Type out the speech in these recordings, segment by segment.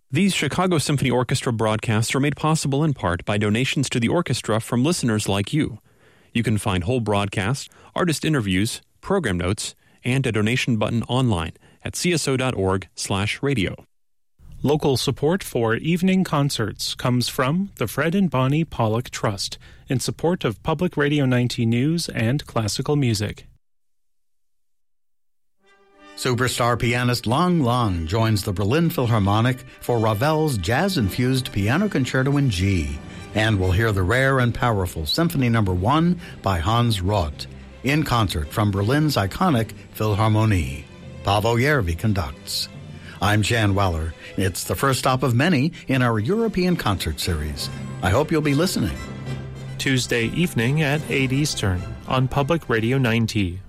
These Chicago Symphony Orchestra broadcasts are made possible in part by donations to the orchestra from listeners like you. You can find whole broadcasts, artist interviews, program notes, and a donation button online at cso.org/radio. Local support for evening concerts comes from the Fred and Bonnie Pollock Trust in support of Public Radio 90 News and classical music. Superstar pianist Lang Lang joins the Berlin Philharmonic for Ravel's jazz-infused Piano Concerto in G, and we'll hear the rare and powerful Symphony No. 1 by Hans Roth, in concert from Berlin's iconic Philharmonie. Paavo Järvi conducts. I'm Jan Weller. It's the first stop of many in our European concert series. I hope you'll be listening. Tuesday evening at 8 Eastern on Public Radio 90.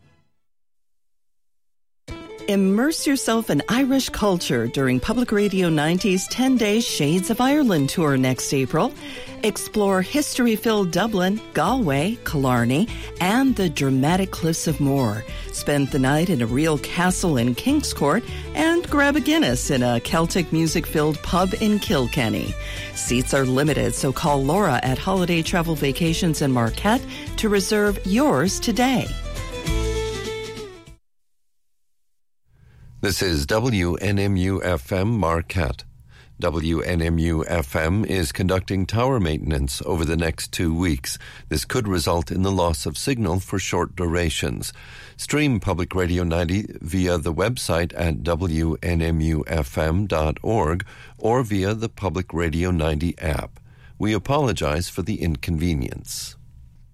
Immerse yourself in Irish culture during Public Radio 90's 10-day Shades of Ireland tour next April. Explore history-filled Dublin, Galway, Killarney, and the dramatic Cliffs of Moher. Spend the night in a real castle in Kingscourt and grab a Guinness in a Celtic music-filled pub in Kilkenny. Seats are limited, so call Laura at Holiday Travel Vacations in Marquette to reserve yours today. This is WNMU-FM Marquette. WNMU-FM is conducting tower maintenance over the next 2 weeks. This could result in the loss of signal for short durations. Stream Public Radio 90 via the website at WNMUFM.org or via the Public Radio 90 app. We apologize for the inconvenience.